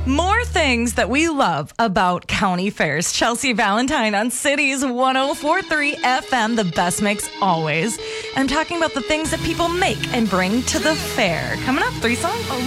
More things that we love about county fairs. Chelsea Valentine on Cities 104.3 FM, the best mix always. I'm talking about the things that people make and bring to the fair. Coming up, 3 songs.